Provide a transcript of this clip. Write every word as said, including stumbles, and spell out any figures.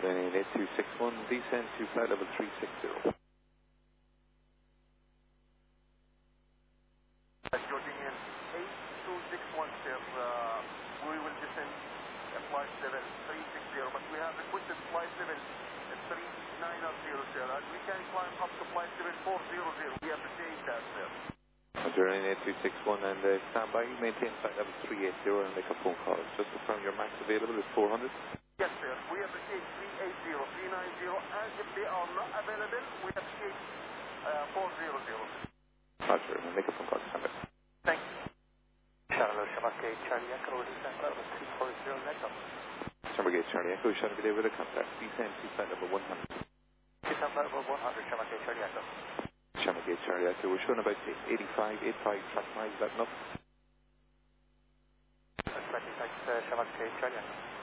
Jordan eight two six one, descend to flight level three six zero. Jordanian eight two six one, sir. Uh, we will descend at flight level three six zero, but we have requested flight level three nine zero, sir. And we can climb up to flight level four zero zero. We appreciate that, sir. Jordan eight two six one and uh, stand by. Maintain flight level three eight zero and make a phone call. Just confirm your max available is four hundred. Yes, sir. We appreciate three eight zero, three nine zero, and if they are not available, we appreciate uh, four zero zero. Roger, and make a phone call. Stand by. Thank you. Charlie, Shamake, Charlie Echo, descend flight level three four zero, Echo. Shamake, Charlie Echo, shall be there with a contact. Descend to flight level one hundred. Descend flight level one hundred, Shamake, Charlie Echo. Shamake, Charlie Echo, we're showing about eighty-five, eighty-five track miles, is that enough? That's twenty-six, uh, Shamake, Charlie Echo.